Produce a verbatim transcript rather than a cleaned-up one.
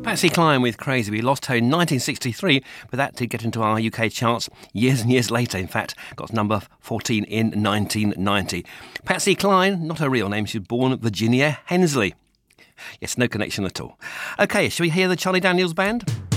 Patsy Cline with Crazy. We lost her in nineteen sixty-three, but that did get into our U K charts years and years later. In fact, got to number fourteen in nineteen ninety. Patsy Cline, not her real name, she was born Virginia Hensley. Yes, no connection at all. OK, shall we hear the Charlie Daniels Band?